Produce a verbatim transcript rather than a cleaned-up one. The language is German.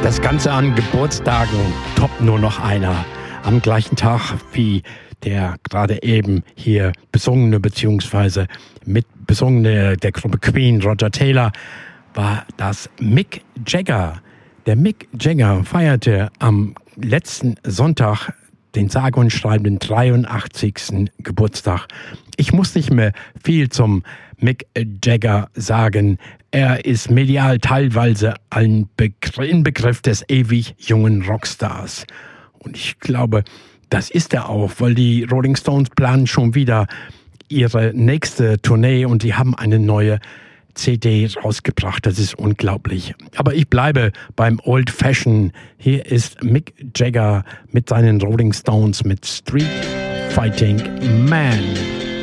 Das Ganze an Geburtstagen toppt nur noch einer. Am gleichen Tag wie der gerade eben hier besungene bzw. mit besungene der Gruppe Queen, Roger Taylor, war das Mick Jagger. Der Mick Jagger feierte am letzten Sonntag den sage und schreibenden dreiundachtzigsten Geburtstag. Ich muss nicht mehr viel zum Mick Jagger sagen. Er ist medial teilweise ein Begr- Inbegriff des ewig jungen Rockstars. Und ich glaube, das ist er auch, weil die Rolling Stones planen schon wieder ihre nächste Tournee und die haben eine neue C D rausgebracht. Das ist unglaublich. Aber ich bleibe beim Old Fashion. Hier ist Mick Jagger mit seinen Rolling Stones mit Street Fighting Man.